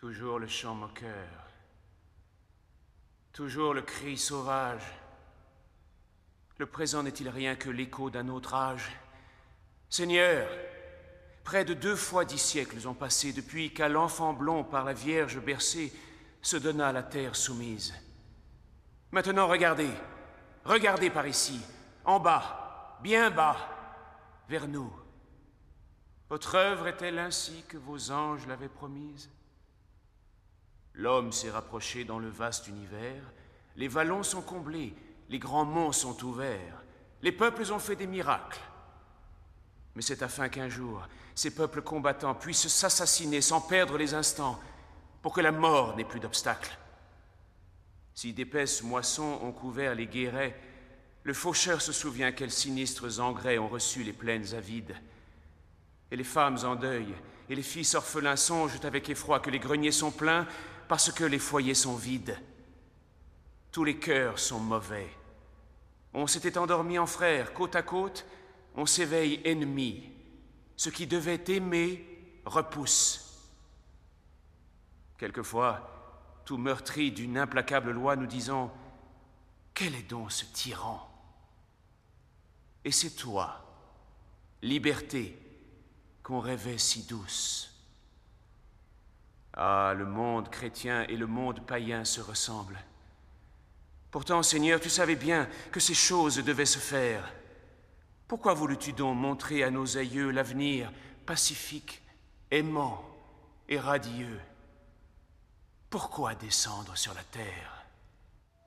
Toujours le chant moqueur. Toujours le cri sauvage. Le présent n'est-il rien que l'écho d'un autre âge? Seigneur, près de 2 fois 10 siècles ont passé depuis qu'à l'enfant blond par la Vierge bercé se donna la terre soumise. Maintenant regardez, regardez par ici, en bas, bien bas, vers nous. Votre œuvre est-elle ainsi que vos anges l'avaient promise? L'homme s'est rapproché dans le vaste univers, les vallons sont comblés, les grands monts sont ouverts, les peuples ont fait des miracles. Mais c'est afin qu'un jour, ces peuples combattants puissent s'assassiner sans perdre les instants, pour que la mort n'ait plus d'obstacle. Si d'épaisses moissons ont couvert les guérets, le faucheur se souvient quels sinistres engrais ont reçu les plaines avides. Et les femmes en deuil, et les fils orphelins songent avec effroi que les greniers sont pleins parce que les foyers sont vides. Tous les cœurs sont mauvais. On s'était endormi en frères, côte à côte, on s'éveille ennemis. Ce qui devait aimer repousse. Quelquefois, tout meurtri d'une implacable loi, nous disons « Quel est donc ce tyran ?» Et c'est toi, liberté, qu'on rêvait si douce. Ah, le monde chrétien et le monde païen se ressemblent. Pourtant, Seigneur, tu savais bien que ces choses devaient se faire. Pourquoi voulus-tu donc montrer à nos aïeux l'avenir pacifique, aimant et radieux? Pourquoi descendre sur la terre?